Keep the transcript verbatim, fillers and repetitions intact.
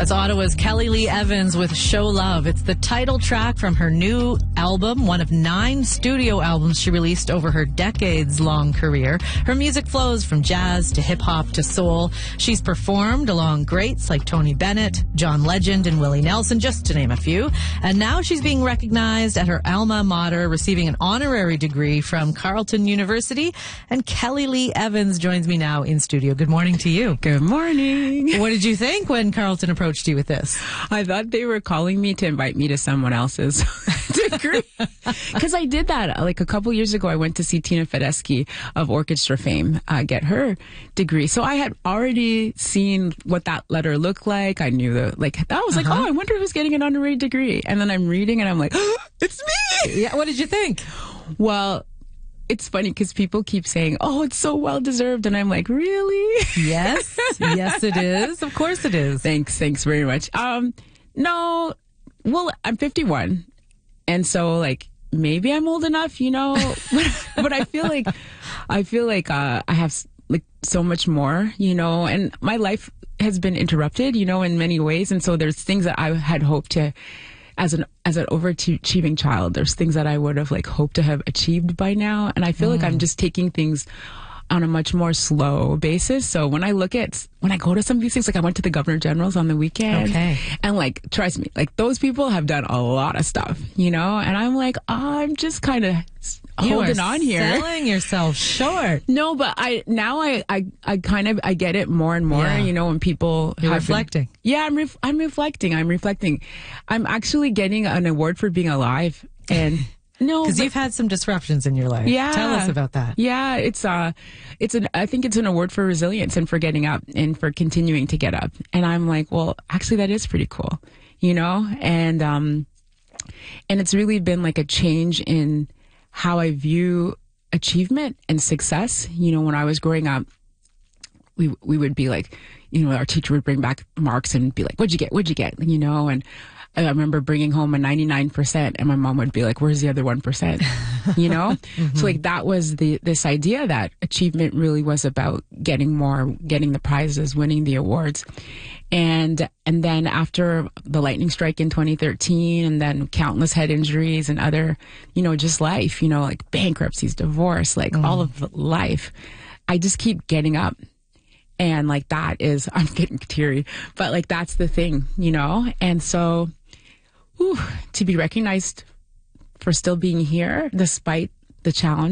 That's Ottawa's Kelly Lee Evans with Show Love. It's the title track from her new album, one of nine studio albums she released over her decades-long career. Her music flows from jazz to hip-hop to soul. She's performed along greats like Tony Bennett, John Legend, and Willie Nelson, just to name a few. And now she's being recognized at her alma mater, receiving an honorary degree from Carleton University. And Kelly Lee Evans joins me now in studio. Good morning to you. Good morning. What did you think when Carleton approached you with this? I thought they were calling me to invite me to someone else's degree. Because I did that. Like a couple years ago, I went to see Tina Fedeschi of Orchestra fame uh, get her degree. So I had already seen what that letter looked like. I knew the, like, I was like, uh-huh. oh, I wonder who's getting an honorary degree. And then I'm reading and I'm like, oh, it's me. Yeah. What did you think? Well, it's funny because people keep saying, oh, it's so well-deserved. And I'm like, really? Yes. Yes, it is. Of course it is. Thanks. Thanks very much. Um, no, well, I'm fifty-one. And so, like, maybe I'm old enough, you know, but, but I feel like, I feel like uh, I have, like, so much more, you know, and my life has been interrupted, you know, in many ways. And so there's things that I had hoped to, as an as an overachieving child, there's things that I would have like hoped to have achieved by now. And I feel mm. like I'm just taking things on a much more slow basis. So when I look at, when I go to some of these things, like I went to the Governor General's on the weekend. Okay. And like, trust me, like those people have done a lot of stuff, you know? And I'm like, oh, I'm just kind of holding on here. Selling yourself short. No, but I, now I, I, I kind of, I get it more and more, yeah. you know, when people You're have reflecting. Been, yeah, I'm, ref, I'm reflecting. I'm reflecting. I'm actually getting an award for being alive. And no, because you've had some disruptions in your life. Yeah. Tell us about that. Yeah. It's, uh, it's an, I think it's an award for resilience and for getting up and for continuing to get up. And I'm like, well, actually that is pretty cool, you know? And, um, and it's really been like a change in how I view achievement and success. You know, when I was growing up, we we would be like, you know, our teacher would bring back marks and be like, what'd you get? What'd you get? You know, and I remember bringing home a ninety-nine percent and my mom would be like, where's the other one percent? You know? Mm-hmm. So like that was the this idea that achievement really was about getting more, getting the prizes, winning the awards. And and then after the lightning strike in twenty thirteen and then countless head injuries and other, you know, just life, you know, like bankruptcies, divorce, like mm. all of life, I just keep getting up. And like that is, I'm getting teary, but like that's the thing, you know? And so whew, to be recognized for still being here despite the challenge.